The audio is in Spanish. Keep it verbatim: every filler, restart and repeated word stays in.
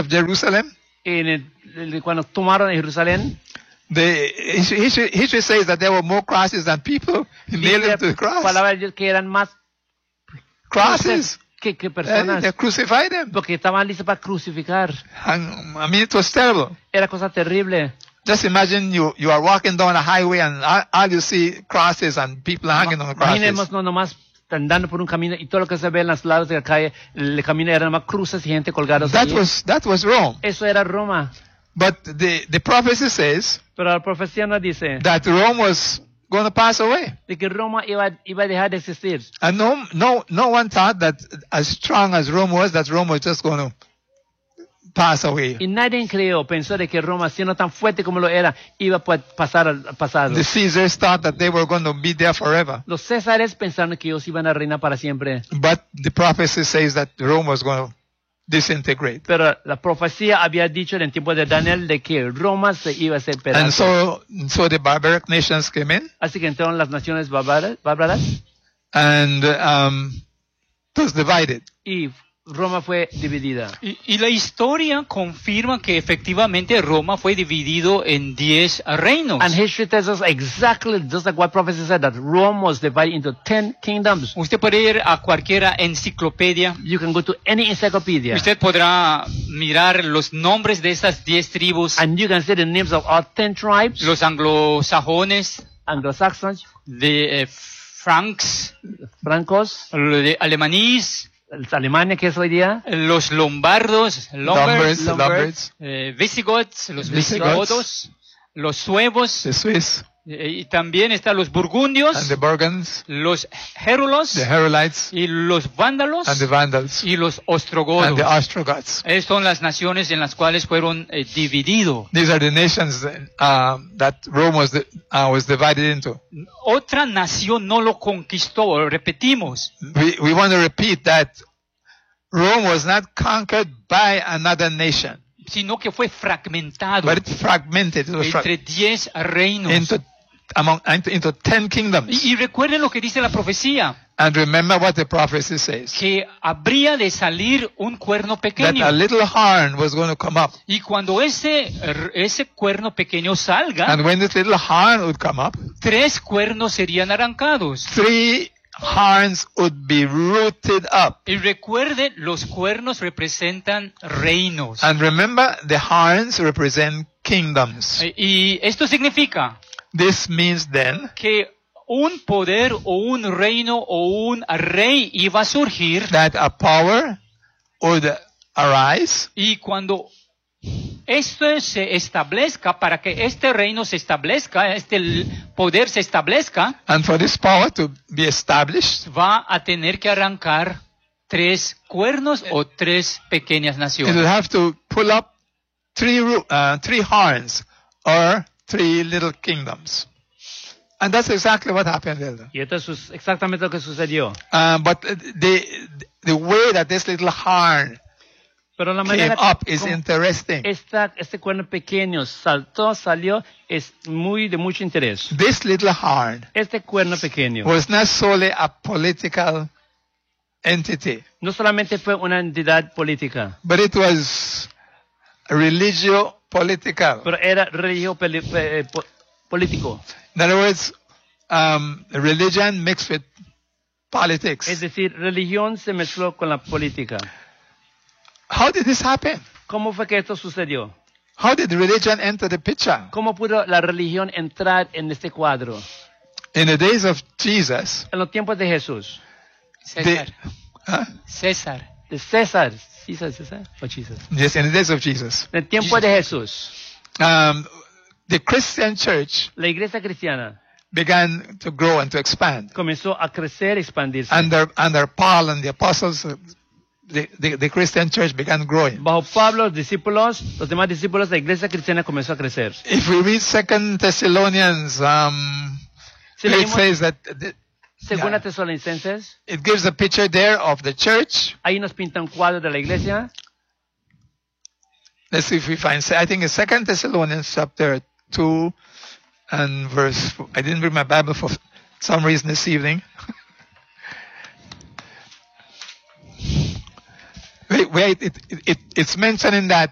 of Jerusalem, En el, el- cuando tomaron Jerusalén, the history, history says that there were more crosses than people nailed dice to the cross. palabra de Dios que eran más Crosses. que, que Eh, personas, they crucified them. porque estaban listos para crucificar. And, I mean, it was terrible. Era cosa terrible. Just imagine you, you are walking down a highway and all, all you see crosses and people hanging on the crosses. Imaginemos no nomás andando por un camino y todo lo que se ve en los lados de la calle, el camino eran más cruces y gente colgados That ahí. was, that was Rome. Eso era Roma. But the, the prophecy says Pero la profecía nos dice that Rome was going to pass away. de que Roma iba, iba a dejar de existir. And no, no, no one thought that as strong as Rome was, that Rome was just going to pass away. Y nadie creyó, pensó de que Roma, siendo tan fuerte como lo era, iba a pa- pasar al pasado. The Caesars thought that they were going to be there forever. Los césares pensaron que ellos iban a reinar para siempre. But the prophecy says that Rome was going to disintegrate. Pero la profecía había dicho en el tiempo de Daniel de que Roma se iba a hacer And pedazos. so, so the barbaric nations came in, Así que entraron las naciones bárbaras, bárbaras and um, it was divided. y Roma fue dividida. Y, y la historia confirma que efectivamente Roma fue dividido en diez reinos. And history tells us exactly just like what prophecy said, that Rome was divided into ten kingdoms. Usted puede ir a cualquier enciclopedia. You can go to any encyclopedia Usted podrá mirar los nombres de esas diez tribus. and you can see the names of all ten tribes, Los anglosajones, Anglo-Saxons, de eh, Franks, francos, lo de alemaníes, Alemania que es hoy día, los lombardos, Lombards, Lombards, Lombards, eh, visigoths, los Visigoths. visigodos, los suevos, the Swiss, eh, y también están los and burgundios, the Burgunds, los gérulos, the Herulites, y los vándalos, and the Vandals, y los and ostrogodos. the Ostrogoths. Estas son las naciones en las cuales fueron eh, divididos. These are the nations uh, that Rome was, uh, was divided into. Otra nación no lo conquistó, repetimos. We, we want to repeat that Rome was not conquered by another nation, Sino que fue fragmentado but it fragmented. It was fra- entre diez reinos. into, among, into, into ten kingdoms. Y, y recuerden lo que dice la profecía, And remember what the prophecy says, que habría de salir un cuerno that pequeño. a little horn was going to come up. Y cuando ese, ese cuerno pequeño salga, And when this little horn would come up, tres cuernos serían arrancados. three horns would be rooted up. Y recuerden, los cuernos representan reinos. And remember, the horns represent kingdoms. Eh, Y esto significa This means then que un poder o un reino o un rey iba a surgir, that a power would arise, y cuando esto se establezca, para que este reino se establezca, este l- poder se establezca, and for this power to be established, va a tener que arrancar tres cuernos o tres pequeñas it will naciones. have to pull up three, ro- uh, three horns or three little kingdoms. And that's exactly what happened, Elder. y esto es exactamente lo que sucedió. Um, but the, the way that this little horn Pero la came manera up is como interesting. esta, este cuerno pequeño saltó, salió, es muy de mucho interés. This little horn Este cuerno pequeño was not solely a political entity, no solamente fue una entidad política, but it was religio-political. pero era religio peli- pe- eh, po- político. In other words, um, religion mixed with politics. Es decir, religión se mezcló con la política. How did this happen? ¿Cómo fue que esto sucedió? How did religion enter the picture? ¿Cómo pudo la religión entrar en este cuadro? In the days of Jesus, En los tiempos de Jesús, César, the, huh? César, de César, César, César, o César. Yes, in the days of Jesus, En el tiempo de Jesús, um, the Christian church la iglesia cristiana began to grow and to expand. comenzó a crecer, expandirse. Under under Paul and the apostles, uh, the, the, the Christian church began growing. Bajo Pablo, los discípulos, los demás discípulos, la iglesia cristiana comenzó a crecer. If we read Second Thessalonians, um, Si it leímos says that the, Segunda yeah. Tesalonicenses, it gives a picture there of the church. ahí nos pinta un cuadro de la iglesia. Let's see if we find. I think it's Second Thessalonians chapter two and verse. I didn't read my Bible for some reason this evening. Wait, wait. It, it, it's mentioning that